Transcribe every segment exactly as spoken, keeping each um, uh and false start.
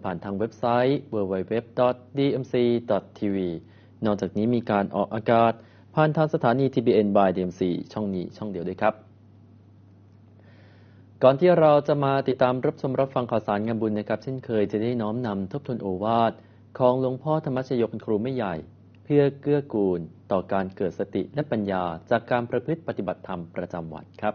ผ่านทางเว็บไซต์ ดับเบิลยู ดับเบิลยู ดับเบิลยู ดอท ดี เอ็ม ซี ดอท ที วี นอกจากนี้มีการออกอากาศผ่านทางสถานี ที บี เอ็น by ดี เอ็ม ซี ช่องนี้ช่องเดียวด้วยครับก่อนที่เราจะมาติดตามรับชมรับฟังข่าวสารงานบุญนะครับเช่นเคยจะได้น้อมนำทบทวนโอวาทของหลวงพ่อธรรมชโยเป็นครูไม่ใหญ่เพื่อเกื้อกูลต่อการเกิดสติและปัญญาจากการประพฤติปฏิบัติธรรมประจำวันครับ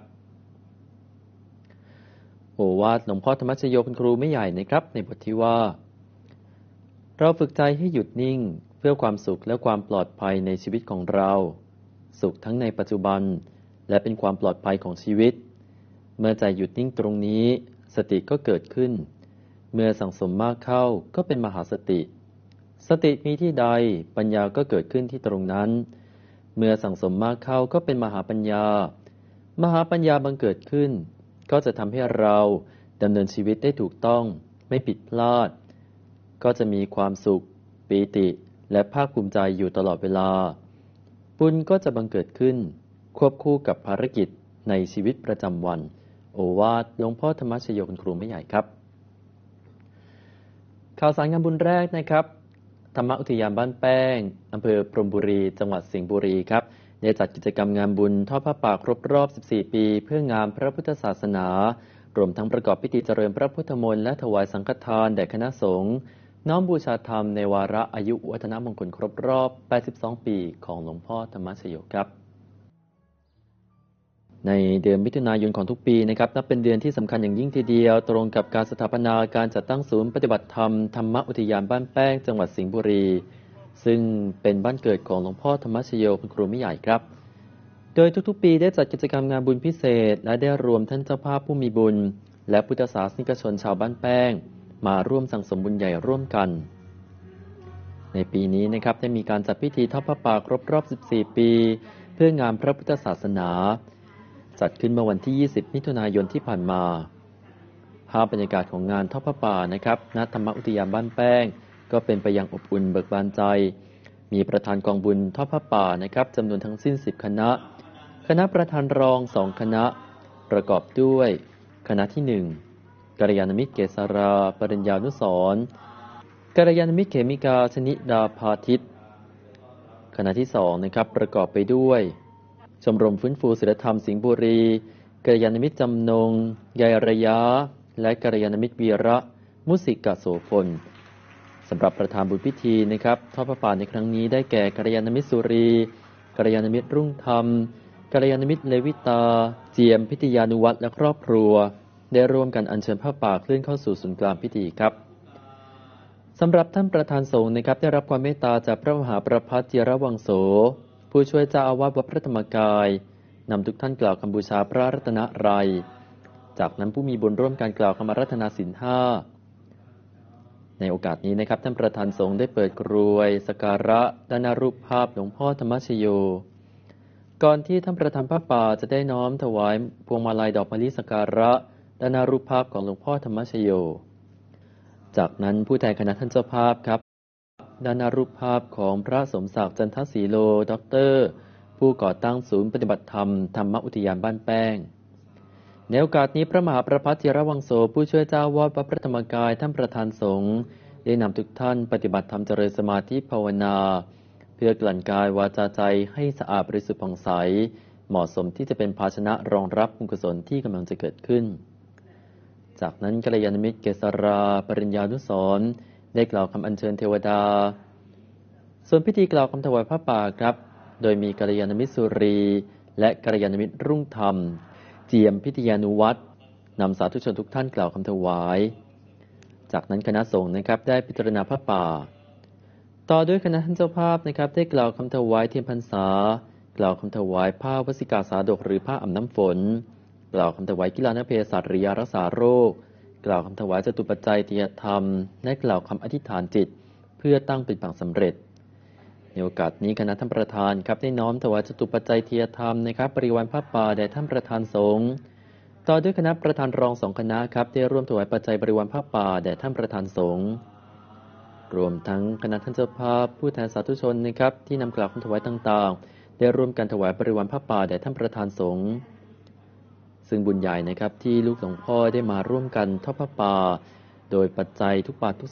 โอวาทหลวงพ่อธรรมชโยเป็นครูไม่ใหญ่นะครับในบทที่ว่าเราฝึกใจให้หยุดนิ่งเพื่อความสุขและความปลอดภัยในชีวิตของเราสุขทั้งในปัจจุบันและเป็นความปลอดภัยของชีวิตเมื่อใจหยุดนิ่งตรงนี้สติก็เกิดขึ้นเมื่อสังสมมากเข้าก็เป็นมหาสติสติมีที่ใดปัญญาก็เกิดขึ้นที่ตรงนั้นเมื่อสังสมมากเข้าก็เป็นมหาปัญญามหาปัญญาบังเกิดขึ้นก็จะทำให้เราดำเนินชีวิตได้ถูกต้องไม่ผิดพลาดก็จะมีความสุขปีติและภาคภูมิใจอยู่ตลอดเวลาบุญก็จะบังเกิดขึ้นควบคู่กับภารกิจในชีวิตประจำวันโอวาทหลวงพ่อธรรมชโยคุณครูไม่ใหญ่ครับข่าวสารงานบุญแรกนะครับธรรมอุทยานบ้านแป้งอำเภอพรหมบุรีจังหวัดสิงห์บุรีครับได้จัดกิจกรรมงานบุญทอดผ้าป่าครบรอบสิบสี่ปีเพื่องานพระพุทธศาสนารวมทั้งประกอบพิธีเจริญพระพุทธมนต์และถวายสังฆทานแด่คณะสงฆ์น้อมบูชาธรรมในวาระอายุวัฒนมงคลครบรอบแปดสิบสองปีของหลวงพ่อธรรมชโยครับในเดือนมิถุนายนของทุกปีนะครับนับเป็นเดือนที่สำคัญอย่างยิ่งทีเดียวตรงกับการสถาปนาการจัดตั้งศูนย์ปฏิบัติธรรมธรรมอุทยานบ้านแป้งจังหวัดสิงห์บุรีซึ่งเป็นบ้านเกิดของหลวงพ่อธรรมชโยคุณครูไม่ใหญ่ครับโดยทุกๆปีได้จัดกิจกรรมงานบุญพิเศษและได้รวมท่านเจ้าภาพผู้มีบุญและพุทธศาสนิกชนชาวบ้านแป้งมาร่วมสั่งสมบุญใหญ่ร่วมกันในปีนี้นะครับได้มีการจัดพิธีทอดผ้าป่าครบรอบสิบสี่ปีเพื่องานพระพุทธศาสนาจัดขึ้นเมื่อวันที่ยี่สิบมิถุนายนที่ผ่านมาภาพบรรยากาศของงานทอดผ้าป่านะครับณธรรมอุทยานบ้านแป้งก็เป็นไปอย่างอบอุ่นเบิกบานใจมีประธานกองบุญทอดผ้าป่านะครับจำนวนทั้งสิ้นสิบคณะคณะประธานรองสองคณะประกอบด้วยคณะที่หนึ่งกัลยาณมิตรเกษราปริญญานุสรณ์กัลยาณมิตรเขมิกาชนิดาภาทิตคณะที่สองนะครับประกอบไปด้วยชมรมฟื้นฟูศีลธรรมสิงห์บุรีกัลยาณมิตรจำนงยายระยะและกัลยาณมิตรวีระมุสิกโสพลสำหรับประธานบุญพิธีนะครับทอดผ้าป่าในครั้งนี้ได้แก่กัลยาณมิตรสุรีกัลยาณมิตรรุ่งธรรมกัลยาณมิตรเลวิตาเจียมพิทยานุวัฒน์และครอบครัวได้ร่วมกันอัญเชิญผ้าป่าเคลื่อนเข้าสู่ศูนย์กลางพิธีครับสำหรับท่านประธานสงฆ์นะครับได้รับความเมตตาจากพระมหาประภัตเจรวังโสผู้ช่วยเจ้าอาวาสวัดพระธรรมกายนำทุกท่านกล่าวคำบูชาพระรัตนตรัยจากนั้นผู้มีบุญร่วมกันกล่าวคำอาราธนาศีลห้าในโอกาสนี้นะครับท่านประธานสงฆ์ได้เปิดกรวยสักการะด้านหน้ารูปภาพหลวงพ่อธรรมชโยก่อนที่ท่านประธานผ้าป่าจะได้น้อมถวายพวงมาลัยดอกมะลิสักการะด้านหน้ารูปภาพของหลวงพ่อธรรมชโยจากนั้นผู้แทนคณะท่านเจ้าภาพครับด้านหน้ารูปภาพของพระสมศักดิ์จันทศรีโลด็อกเตอร์ผู้ก่อตั้งศูนย์ปฏิบัติธรรมธรรมอุทยานบ้านแป้งในโอกาสนี้พระมหาประภัตเจรวังโสผู้ช่วยเจ้าวาดวัดพระธรรมกายท่านประธานสงฆ์ได้นำทุกท่านปฏิบัติธรรมเจริญสมาธิภาวนาเพื่อกลั่นกายวาจาใจให้สะอาดบริสุทธิ์ผ่องใสเหมาะสมที่จะเป็นภาชนะรองรับบุญกุศลที่กำลังจะเกิดขึ้นจากนั้นกัลยาณมิตรเกษราปริญญานุสรณ์ได้กล่าวคำอัญเชิญเทวดาส่วนพิธีกล่าวคำถวายผ้าป่าครับโดยมีกัลยาณมิตรสุรีและกัลยาณมิตรรุ่งธรรมเจียมพิทยานุวัฒน์นำสาธุชนทุกท่านกล่าวคำถวายจากนั้นคณะสงฆ์นะครับได้พิจารณาผ้าป่าต่อด้วยคณะท่านเจ้าภาพนะครับได้กล่าวคำถวายเทียนพรรษากล่าวคำถวายผ้าวสิกาสาดกหรือผ้าอ่ำน้ำฝนกล่าวคำถวายกีฬานเพศศาสตร์หรือยารักษาโรคกล่าวคำถวายจตุปัจจัยทียธรรมและกล่าวคำอธิษฐานจิตเพื่อตั้งเป็นฝั่งสำเร็จในโอกาสนี้คณะท่านประธานครับได้น้อมถวายจตุปัจจัยทียธรรมนะครับบริวารผ้าป่าแด่ท่านประธานสงฆ์ต่อด้วยคณะประธานรองสองคณะครับได้ร่วมถวายปัจจัยบริวารผ้าป่าแด่ท่านประธานสงฆ์รวมทั้งคณะท่านเจ้าภาพผู้แทนสาธุชนนะครับที่นำกล่าวคำถวายต่างๆได้ร่วมกันถวายบริวารผ้าป่าแด่ท่านประธานสงฆ์ซึ่งบุญใหญ่นะครับที่ลูกหลวงพ่อได้มาร่วมกันทอดผ้าป่าโดยปัจจัยทุกบาททุก